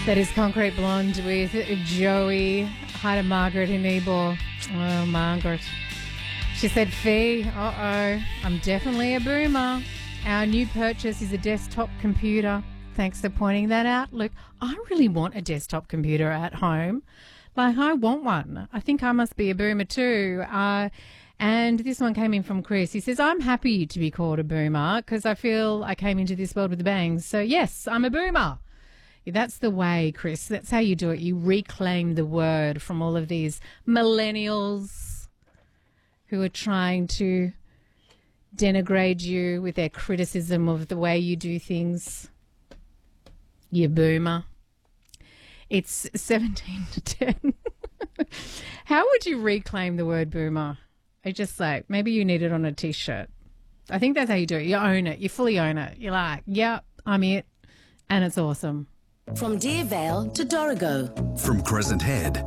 That is Concrete Blonde with Joey. Hi to Margaret in Ebor. Oh, Margaret. She said, Fee, I'm definitely a boomer. Our new purchase is a desktop computer. Thanks for pointing that out. Look, I really want a desktop computer at home. Like, I want one. I think I must be a boomer too. And this one came in from Chris. He says, I'm happy to be called a boomer because I feel I came into this world with a bang. So, yes, I'm a boomer. That's the way, Chris. That's how you do it. You reclaim the word from all of these millennials who are trying to denigrate you with their criticism of the way you do things. You boomer. It's 17 to 10. How would you reclaim the word boomer? I just like, maybe you need it on a T-shirt. I think that's how you do it. You own it. You fully own it. You're like, yep, I'm it. And it's awesome. From Deer Vale to Dorrigo. From Crescent Head